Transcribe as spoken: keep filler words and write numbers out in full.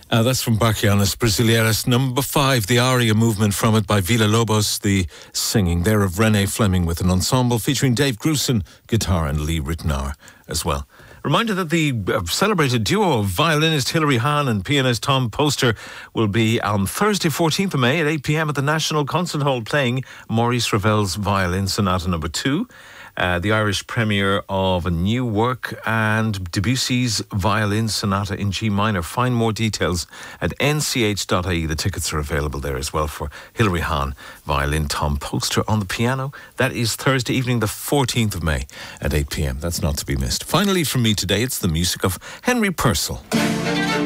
Uh, that's from Bachianas Brasileiras. Number five, the aria movement from it by Villa Lobos, the singing there of Renee Fleming with an ensemble featuring Dave Grusin, guitar, and Lee Ritenour as well. Reminder that the uh, celebrated duo of violinist Hilary Hahn and pianist Tom Poster will be on Thursday, fourteenth of May at eight p.m. at the National Concert Hall playing Maurice Ravel's Violin Sonata Number two. Uh, the Irish premiere of a new work and Debussy's Violin Sonata in G minor. Find more details at n c h dot i e. The tickets are available there as well for Hilary Hahn, violin, Tom Poster on the piano. That is Thursday evening, the fourteenth of May at eight p.m. That's not to be missed. Finally from me today, it's the music of Henry Purcell.